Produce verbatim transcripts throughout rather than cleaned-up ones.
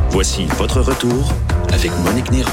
Voici votre retour avec Monique Néron.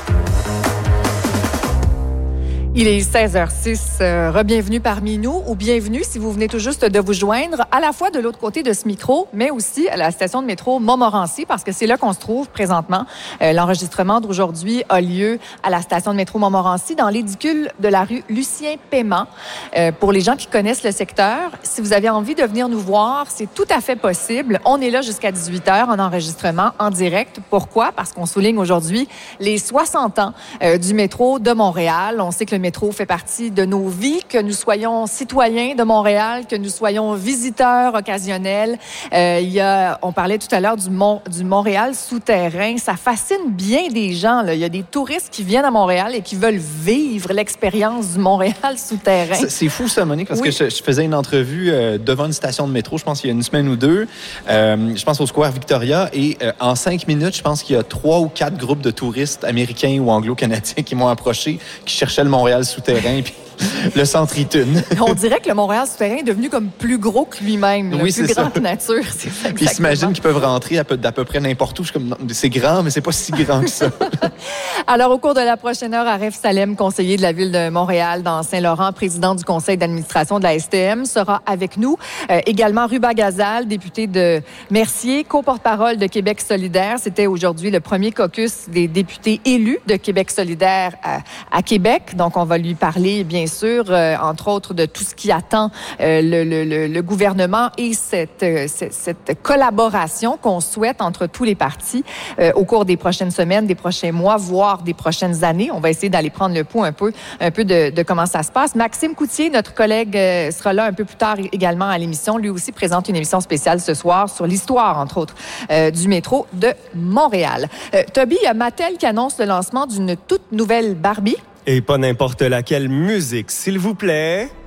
Il est seize heures six. Euh, Rebienvenue parmi nous ou bienvenue si vous venez tout juste de vous joindre à la fois de l'autre côté de ce micro, mais aussi à la station de métro Montmorency parce que c'est là qu'on se trouve présentement. Euh, l'enregistrement d'aujourd'hui a lieu à la station de métro Montmorency dans l'édicule de la rue Lucien-Paiement. Euh, pour les gens qui connaissent le secteur, si vous avez envie de venir nous voir, c'est tout à fait possible. On est là jusqu'à dix-huit heures en enregistrement, en direct. Pourquoi? Parce qu'on souligne aujourd'hui les soixante ans euh, du métro de Montréal. On sait que le métro fait partie de nos vies, que nous soyons citoyens de Montréal, que nous soyons visiteurs occasionnels. Euh, il y a, on parlait tout à l'heure du, Mont, du Montréal souterrain. Ça fascine bien des gens, là. Il y a des touristes qui viennent à Montréal et qui veulent vivre l'expérience du Montréal souterrain. C'est, c'est fou ça, Monique, parce oui. que je, je faisais une entrevue euh, devant une station de métro, je pense qu'il y a une semaine ou deux. Euh, je pense au Square Victoria et euh, en cinq minutes, je pense qu'il y a trois ou quatre groupes de touristes américains ou anglo-canadiens qui m'ont approché, qui cherchaient le Montréal souterrain, puis le centre Eaton. On dirait que le Montréal souterrain est devenu comme plus gros que lui-même, oui, plus c'est grand ça. que nature. C'est ça, puis ils s'imaginent qu'ils peuvent rentrer à peu, d'à peu près n'importe où. Je suis comme, non, c'est grand, mais c'est pas si grand que ça. Alors, au cours de la prochaine heure, Aref Salem, conseiller de la Ville de Montréal dans Saint-Laurent, président du conseil d'administration de la S T M, sera avec nous. Euh, également, Ruba Gazal, député de Mercier, co-porte-parole de Québec solidaire. C'était aujourd'hui le premier caucus des députés élus de Québec solidaire à, à Québec. Donc, on va lui parler, bien sûr, euh, entre autres, de tout ce qui attend euh, le, le, le gouvernement et cette, euh, cette, cette collaboration qu'on souhaite entre tous les partis euh, au cours des prochaines semaines, des prochains mois, voire des prochaines années. On va essayer d'aller prendre le pouls un peu, un peu de, de comment ça se passe. Maxime Coutier, notre collègue, euh, sera là un peu plus tard également à l'émission. Lui aussi présente une émission spéciale ce soir sur l'histoire, entre autres, euh, du métro de Montréal. Euh, Toby, il y a Mattel qui annonce le lancement d'une toute nouvelle Barbie. Et pas n'importe laquelle musique, s'il vous plaît.